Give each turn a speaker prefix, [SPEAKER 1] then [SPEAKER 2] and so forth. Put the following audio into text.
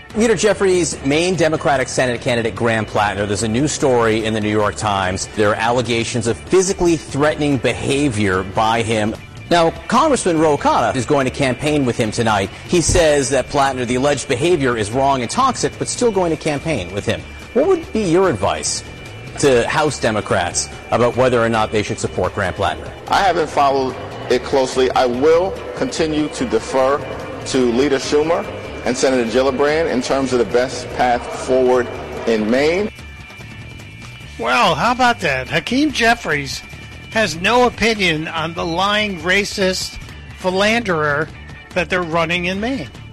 [SPEAKER 1] Leader Jeffries' main Democratic Senate candidate, Graham Plattner, there's a new story in the New York Times. There are allegations of physically threatening behavior by him. Now, Congressman Ro Khanna is going to campaign with him tonight. He says that Plattner, the alleged behavior is wrong and toxic, but still going to campaign with him. What would be your advice to House Democrats about whether or not they should support Graham Plattner?
[SPEAKER 2] I haven't followed it closely. I will continue to defer to Leader Schumer and Senator Gillibrand in terms of the best path forward in Maine.
[SPEAKER 3] Well, how about that? Hakeem Jeffries has no opinion on the lying racist philanderer that they're running in Maine.